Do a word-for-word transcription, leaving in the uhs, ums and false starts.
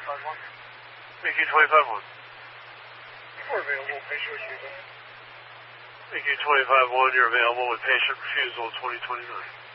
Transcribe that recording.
Thank you, twenty-five one. We're available, patient refusal. Thank you, twenty-five one. You're available with patient refusal twenty twenty-nine.